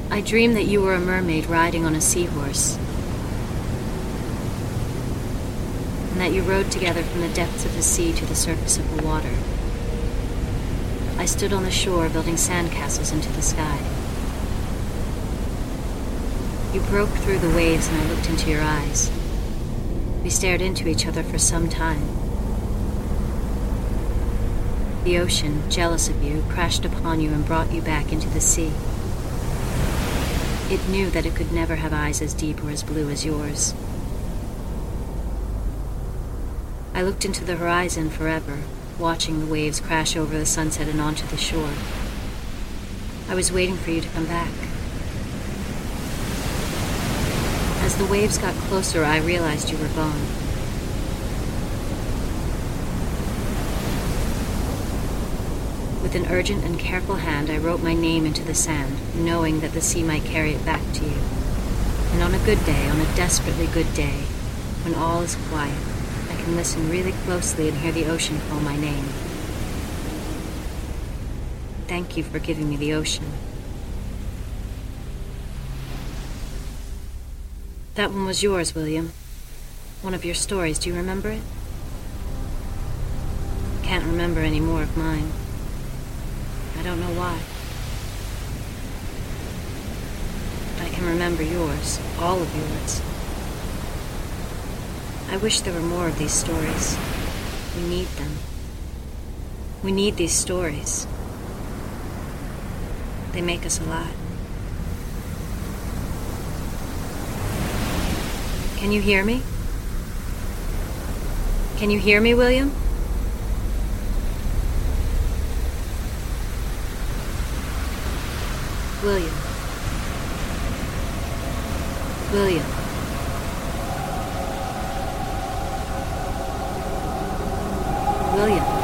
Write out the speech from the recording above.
I dreamed that you were a mermaid riding on a seahorse, and that you rode together from the depths of the sea to the surface of the water. I stood on the shore building sandcastles into the sky. You broke through the waves and I looked into your eyes. We stared into each other for some time. The ocean, jealous of you, crashed upon you and brought you back into the sea. It knew that it could never have eyes as deep or as blue as yours. I looked into the horizon forever, watching the waves crash over the sunset and onto the shore. I was waiting for you to come back. As the waves got closer, I realized you were gone. With an urgent and careful hand, I wrote my name into the sand, knowing that the sea might carry it back to you. And on a good day, on a desperately good day, when all is quiet, I can listen really closely and hear the ocean call my name. Thank you for giving me the ocean. That one was yours, William. One of your stories. Do you remember it? Can't remember any more of mine. I don't know why. But I can remember yours, all of yours. I wish there were more of these stories. We need them. We need these stories. They make us alive. Can you hear me? Can you hear me, William? William. William. William.